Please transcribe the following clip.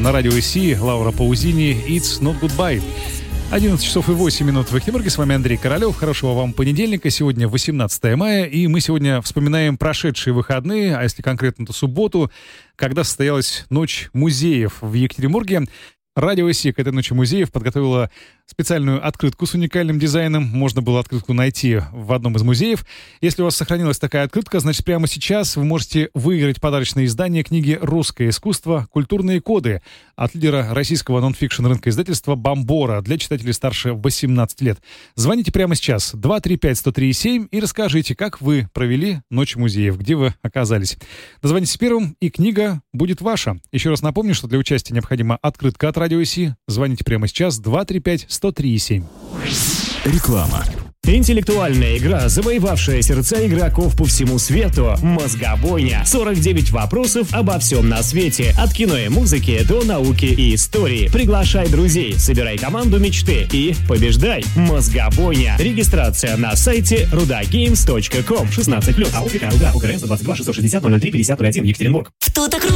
На радио Си Лаура Паузини «It's not goodbye». 11 часов и 8 минут в Екатеринбурге. С вами Андрей Королев. Хорошего вам понедельника. Сегодня 18 мая, и мы сегодня вспоминаем прошедшие выходные, а если конкретно, то субботу, когда состоялась Ночь музеев в Екатеринбурге. Радио Си к этой Ночи музеев подготовила специальную открытку с уникальным дизайном. Можно было открытку найти в одном из музеев. Если у вас сохранилась такая открытка, значит, прямо сейчас вы можете выиграть подарочное издание книги «Русское искусство. Культурные коды» от лидера российского нон-фикшн рынка издательства «Бомбора» для читателей старше 18 лет. Звоните прямо сейчас 235-103-7 и расскажите, как вы провели Ночь музеев, где вы оказались. Дозвоните первым, и книга будет ваша. Еще раз напомню, что для участия необходима открытка от Радио Си. Звоните прямо сейчас 235-103-7. Реклама. Интеллектуальная игра, завоевавшая сердца игроков по всему свету. Мозгобойня. 49 вопросов обо всем на свете. От кино и музыки до науки и истории. Приглашай друзей, собирай команду мечты и побеждай. Мозгобойня. Регистрация на сайте rudagames.com. 16+. АО УКРС 22 660 03 50 01. Екатеринбург.